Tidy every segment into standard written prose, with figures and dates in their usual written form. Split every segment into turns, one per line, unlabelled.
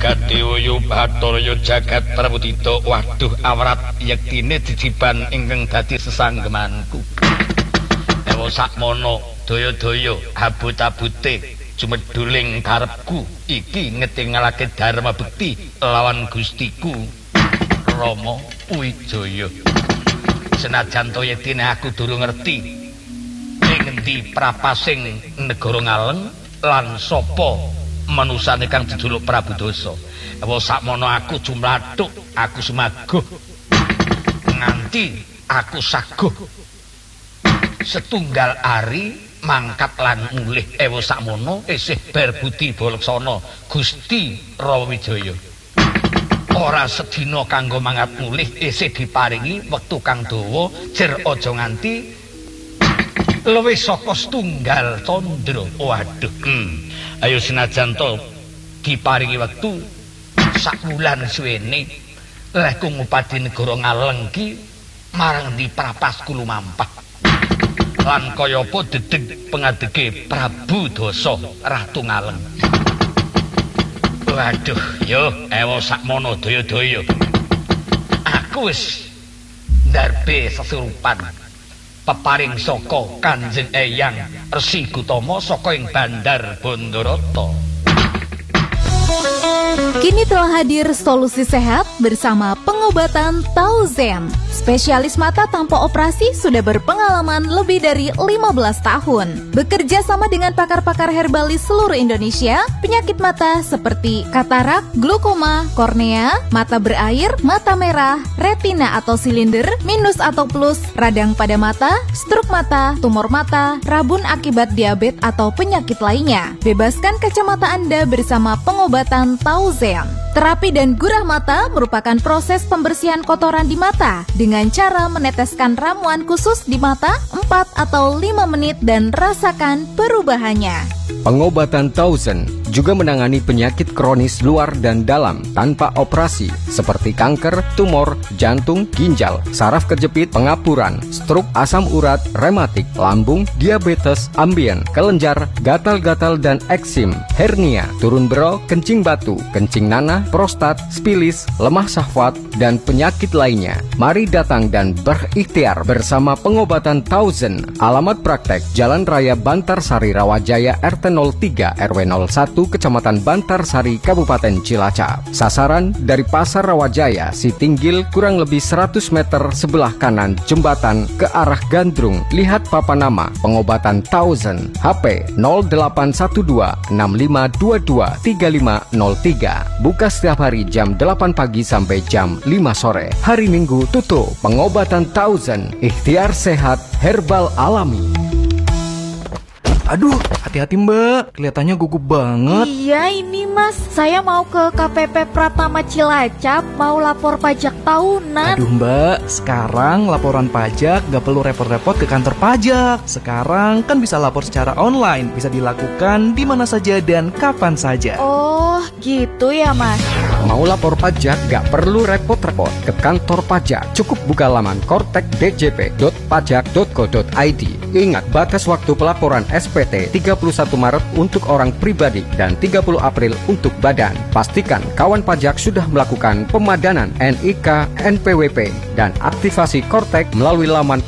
jagat dewa bathara jagat prabudita. Waduh awrat yektine dijiban ingkang dadi sesanggemanku. Ewa sakmono daya-daya habut-abute jumeduling karepku iki ngetingalake dharma bekti lawan gustiku Rama Wijaya. Senajan to yektine aku durung ngerti ing endi prapasing negara Ngaleng lan sapa manusane kang dijuluk Prabu Dasa. Ewa sakmono aku jumlathuk, aku sumaguh nganti aku saguh setunggal ari mangkat lan mulih. Ewa sakmono isih berbudi balaksana Gusti Rawijaya. Ora sedina kanggo mangkat mulih isih diparingi wektu kang dawa jer aja nganti luwih saka setunggal candra. Waduh. Ayo senajan to diparingi wektu sak wulan suwene leh ku ngupadi negara Ngaleng ki marang ndi prapas kula mampah. Lan kaya apa dedeg pengadege Prabu Dasa Ratu Ngaleng. Waduh, yo ewa sakmono daya-daya. Aku wis ndarbe sesurupan peparing saka Kanjeng Eyang Resi Gutama saka ing Bandar Bandarata.
Kini telah hadir solusi sehat bersama pengobatan Tauzen. Spesialis mata tanpa operasi sudah berpengalaman lebih dari 15 tahun. Bekerja sama dengan pakar-pakar herbalis seluruh Indonesia, penyakit mata seperti katarak, glaukoma, kornea, mata berair, mata merah, retina atau silinder, minus atau plus, radang pada mata, stroke mata, tumor mata, rabun akibat diabetes atau penyakit lainnya. Bebaskan kacamata Anda bersama pengobatan Tauzen. Terapi dan gurah mata merupakan proses pembersihan kotoran di mata dengan cara meneteskan ramuan khusus di mata 4 atau 5 menit dan rasakan perubahannya.
Pengobatan Tauzen juga menangani penyakit kronis luar dan dalam tanpa operasi seperti kanker, tumor, jantung, ginjal, saraf kejepit, pengapuran, stroke, asam urat, rematik, lambung, diabetes, ambien, kelenjar, gatal-gatal dan eksim, hernia, turun bero, kencing batu, kencing nanah, prostat, spilis, lemah syahwat, dan penyakit lainnya. Mari datang dan berikhtiar bersama pengobatan Tauzen. Alamat praktek Jalan Raya Bantarsari Rawajaya RT 03 RW 01 Kecamatan Bantarsari Kabupaten Cilacap. Sasaran dari Pasar Rawajaya Sitinggil kurang lebih 100 meter sebelah kanan jembatan ke arah Gandrung. Lihat papan nama pengobatan Tauzen. HP 0812 6522 3503. Buka setiap hari jam 8 pagi sampai jam 5 sore. Hari Minggu tutup. Pengobatan Tauzen. Ikhtiar sehat herbal alami.
Aduh, hati-hati mbak, kelihatannya gugup banget.
Iya ini mas, saya mau ke KPP Pratama Cilacap, mau lapor pajak tahunan.
Aduh mbak, sekarang laporan pajak gak perlu repot-repot ke kantor pajak. Sekarang kan bisa lapor secara online, bisa dilakukan di mana saja dan kapan saja.
Oh gitu ya mas.
Mau lapor pajak gak perlu repot-repot ke kantor pajak. Cukup buka laman kortekdjp.pajak.go.id. Ingat, batas waktu pelaporan SPT 31 Maret untuk orang pribadi dan 30 April untuk badan. Pastikan kawan pajak sudah melakukan pemadanan NIK, NPWP, dan aktivasi Kortek melalui laman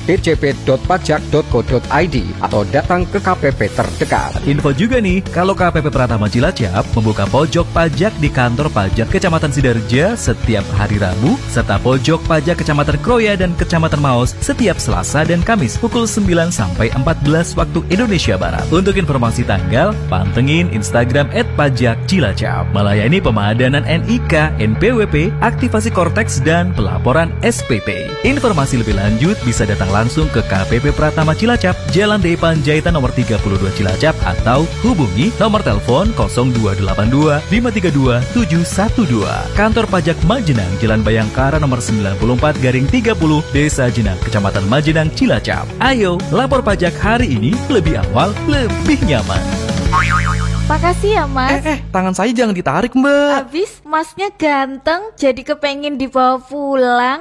kortekdjp.pajak.go.id atau datang ke KPP terdekat.
Info juga nih, kalau KPP Pratama Cilacap membuka pojok pajak di kantor pajak Kecamatan Sidarja setiap hari Rabu, serta pojok pajak Kecamatan Kroya dan Kecamatan Maos setiap Selasa dan Kamis pukul 9 sampai 14 waktu Indonesia Barat. Untuk informasi tanggal, pantengin Instagram @pajakcilacap. Melayani pemadanan NIK, NPWP, aktivasi Kortex, dan pelaporan SPT. Informasi lebih lanjut bisa datang langsung ke KPP Pratama Cilacap, Jalan D. Panjaitan nomor 32 Cilacap, atau hubungi nomor telepon 0282 532 712. Kantor Pajak Majenang, Jalan Bayangkara nomor 94/30, Desa Jenang, Kecamatan Majenang, Cilacap. Ayo, lapor pajak hari ini lebih awal, lebih nyaman.
Makasih ya mas.
Tangan saya jangan ditarik mbak.
Abis masnya ganteng, jadi kepengen dibawa pulang.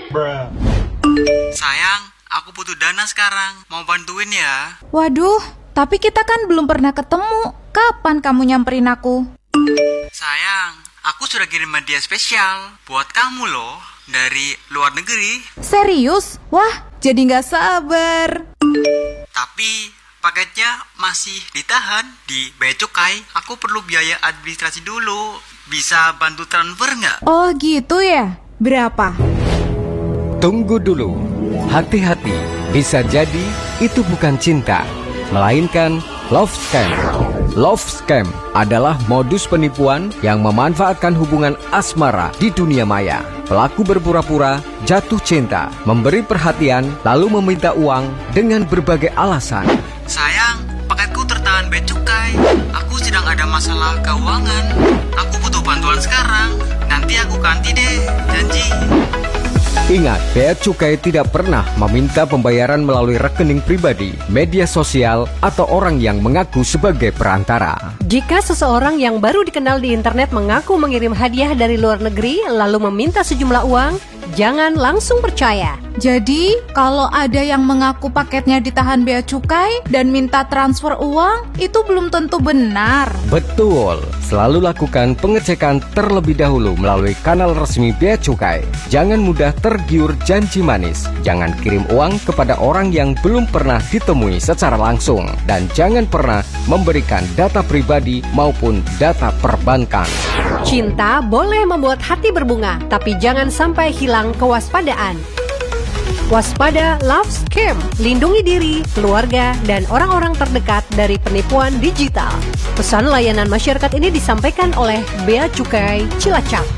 Sayang, aku butuh dana sekarang. Mau bantuin ya?
Waduh, tapi kita kan belum pernah ketemu. Kapan kamu nyamperin aku?
Sayang, aku sudah kirim hadiah spesial buat kamu loh, dari luar negeri.
Serius? Wah, jadi nggak sabar.
Tapi paketnya masih ditahan di Bea Cukai. Aku perlu biaya administrasi dulu. Bisa bantu transfer nggak?
Oh gitu ya? Berapa?
Tunggu dulu. Hati-hati, bisa jadi itu bukan cinta, melainkan love scam. Love scam adalah modus penipuan yang memanfaatkan hubungan asmara di dunia maya. Pelaku berpura-pura jatuh cinta, memberi perhatian, lalu meminta uang dengan berbagai alasan.
Sayang, paketku tertahan Bea Cukai. Aku sedang ada masalah keuangan. Aku butuh bantuan sekarang. Nanti aku ganti deh, janji.
Ingat, Bea Cukai tidak pernah meminta pembayaran melalui rekening pribadi, media sosial, atau orang yang mengaku sebagai perantara.
Jika seseorang yang baru dikenal di internet mengaku mengirim hadiah dari luar negeri lalu meminta sejumlah uang, jangan langsung percaya.
Jadi, kalau ada yang mengaku paketnya ditahan Bea Cukai dan minta transfer uang, itu belum tentu benar.
Betul, selalu lakukan pengecekan terlebih dahulu melalui kanal resmi Bea Cukai. Jangan mudah tergiur janji manis. Jangan kirim uang kepada orang yang belum pernah ditemui secara langsung. Dan jangan pernah memberikan data pribadi maupun data perbankan.
Cinta boleh membuat hati berbunga, tapi jangan sampai hilang kewaspadaan. Waspada love scam, lindungi diri, keluarga, dan orang-orang terdekat dari penipuan digital. Pesan layanan masyarakat ini disampaikan oleh Bea Cukai Cilacap.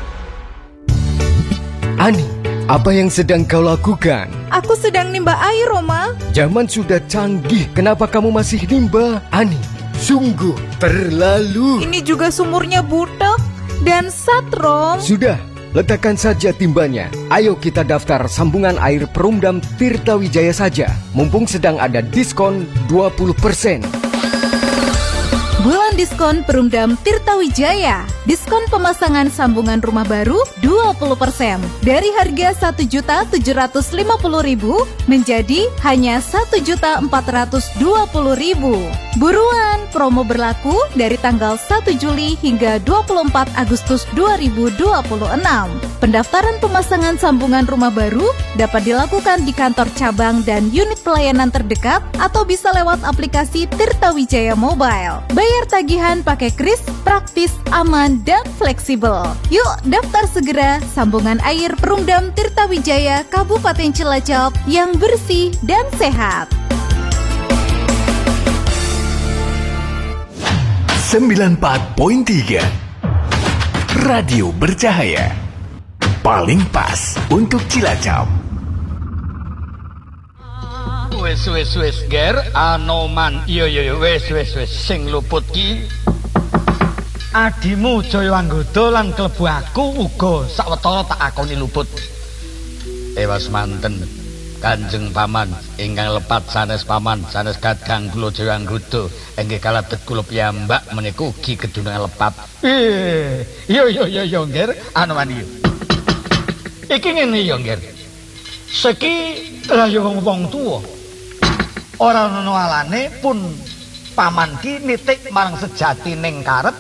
Ani, apa yang sedang kau lakukan?
Aku sedang nimba air, Roma.
Zaman sudah canggih, kenapa kamu masih nimba? Ani, sungguh terlalu.
Ini juga sumurnya butek dan satrom.
Sudah, letakkan saja timbanya. Ayo kita daftar sambungan air Perumdam Tirta Wijaya saja. Mumpung sedang ada diskon 20%.
Bulan diskon Perumdam Tirta Wijaya. Diskon pemasangan sambungan rumah baru 20%. Dari harga Rp1.750.000 menjadi hanya Rp1.420.000. Buruan, promo berlaku dari tanggal 1 Juli hingga 24 Agustus 2026. Pendaftaran pemasangan sambungan rumah baru dapat dilakukan di kantor cabang dan unit pelayanan terdekat atau bisa lewat aplikasi Tirta Wijaya Mobile. Bayar tagihan pakai kris, praktis, aman, dan fleksibel. Yuk daftar segera sambungan air Perumdam Tirta Wijaya Kabupaten Cilacap yang bersih dan sehat.
94.3 Radio Bercahaya, paling pas untuk Cilacap.
Wes ger Anoman. Yo wes sing luput ki adimu Jaya Anggoda lan klebu aku uga sawetara tak akoni luput. Ewas manten Kanjeng Paman ingkang lepat sanes Paman sanes Kadang kula Jaya Anggoda inggih kalebet kula piyambak menika ugi kedunungan lepat. Yo ger Anoman yo. Iki ngene yo ger. Seki lha yo wong tuwa. Ora ana alane pun paman ki nitik marang sejatining karep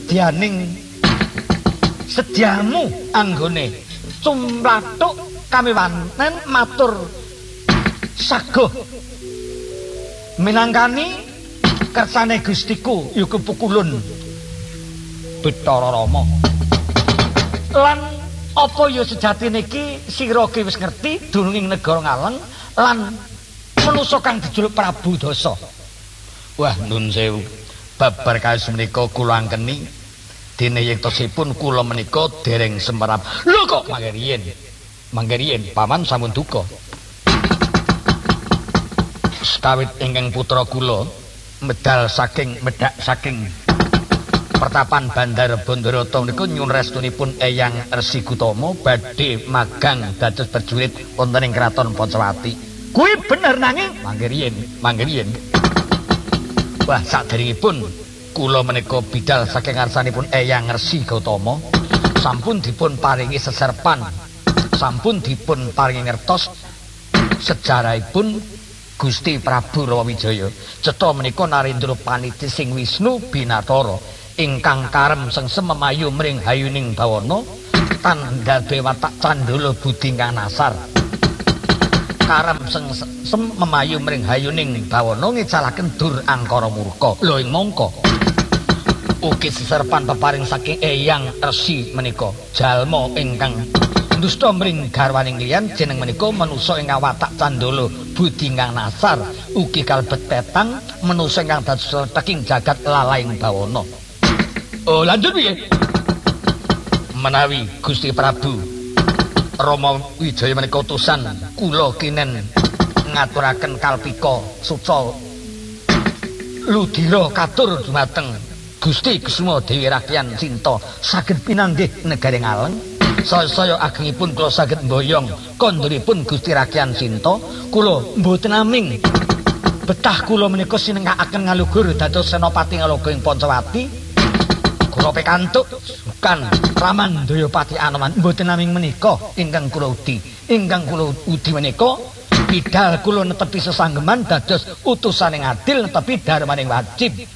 sediamu anggone cumlathuk kamiwanen matur saguh minangkani kersane Gustiku yuku pukulun Bathara Rama. Lan apa ya sejatine iki sira ki wis ngerti dununging negara Ngaleng lan manusa kang dijuluk Prabu Dasa. Wah nun sewu, babar kados menika kula angkeni dene yektosipun kula menika dereng semerap. Lho kok mangke riyen paman sampun duka. Sekawit ingkang putra kula medal saking Pertapan Bandar Bandarata niku nyuwun restunipun Eyang Resi Gutama badhe magang dados prajurit wonten ing Kraton Pancawati. Kuwi bener nanging mangke riyen. Wah saderengipun kula menika bidal saking ngarsanipun Eyang Resi Gutama sampun dipun paringi seserpan, sampun dipun paringi ngertos sejarahipun Gusti Prabu Rawijaya. Cetha menika Narendra Paniti sing Wisnu Binatara ingkang karem sengsem memayu mring hayuning bawana tandha watak candala budi kang nasar. Karem sengsem memayu mring hayuning bawana ngicalaken dur angkara murka. Lho ing mangka ugi seserpan peparing saking Eyang Resi menika jalma ingkang dusta mring garwaning liyan jeneng menika manusa ingkang watak candala budi kang nasar ugi kalebet petang manusa ingkang dados teking jagat lalaing bawana. Oh lanjut piye? Menawi Gusti Prabu Rama Wijaya menika utusan kula kinen ngaturaken kalpika suca ludira katur dumateng Gusti Kusuma Dewi Rakyan Sinta saged pinanggih negari ngaleng. Saya agengipun kula saged mboyong konduripun Gusti Rakyan Sinta kula mboten naming betah kula menika sinengakaken ngalugur dados senopati ngaloga ing Pancawati. Kula pikantuk bukan Ramandaya Pati Anoman mboten naming menika ingkang kula udi. Ingkang kula udi menika bidal kula netepi sesanggeman dados utusaning adil netepi darmaning wajib.